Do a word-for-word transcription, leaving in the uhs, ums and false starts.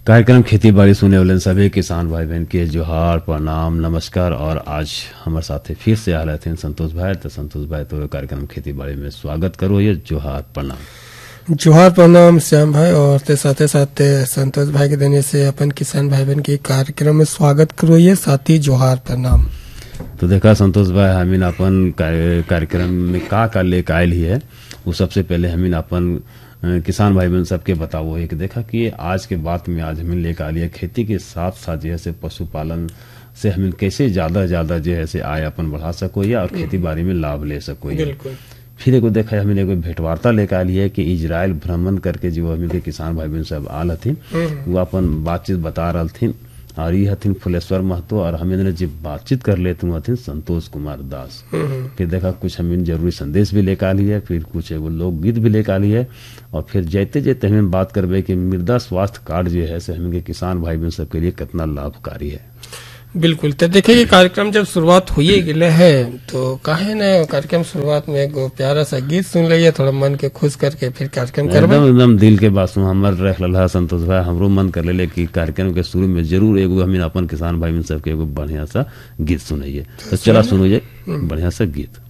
कार्यक्रम खेती बाड़ी सुने वाले सभी किसान भाई बहन के जोहार प्रणाम नमस्कार। और आज हमारे साथ फिर से आ रहे थे संतोष भाई। तो संतोष भाई तो कार्यक्रम खेती बाड़ी में स्वागत करो। ये जोहार प्रणाम। जोहार प्रणाम श्याम भाई। और ते साथे साथ संतोष भाई के देने से अपन किसान भाई बहन के कार्यक्रम में स्वागत करो। ये साथ ही जोहार प्रणाम। तो देखा संतोष भाई हमीन अपन कार्यक्रम में का का लेकर आयल ही है वो सबसे पहले हमीन अपन किसान भाई बहन सबके बताओ है कि देखा कि आज के बात में आज हमें लेकर आ लिया खेती के साथ साथ जो है पशुपालन से हमें कैसे ज्यादा ज्यादा जो है आय अपन बढ़ा सको या और खेती बाड़ी में लाभ ले सको। बिल्कुल। फिर एगो देखा हमें एगो भेंटवार्ता लेकर आ लिया कि इजराइल भ्रमण करके जो हमें के किसान भाई बहन सब आल हथिन वो अपन बातचीत बता रहा थी। और ये हथिन फुलेश्वर महतो और हमें जो बातचीत कर लेते हथिन संतोष कुमार दास। फिर देखा कुछ हमें जरूरी संदेश भी लेकर आली है, फिर कुछ एगो लोकगीत भी लेकर आली है। और फिर जैते जैते हमें बात करबे कि मृदा स्वास्थ्य कार्ड जो है से हमें किसान भाई बहन सबके लिए कितना लाभकारी है। बिल्कुल। तो देखिए ये कार्यक्रम जब शुरुआत हुई गिले है तो काहे ना कार्यक्रम शुरुआत में एक प्यारा सा गीत सुन लिया थोड़ा मन के खुश करके फिर कार्यक्रम करबे। एकदम एकदम दिल के बात सुन हमर रख लहा संतोष भाई हमरो मन कर ले कि कार्यक्रम के शुरू में जरूर एगो हमें अपन किसान भाई सबके एगो बढ़िया सा गीत सुनाइए। तो चला सुनो ये बढ़िया सा गीत।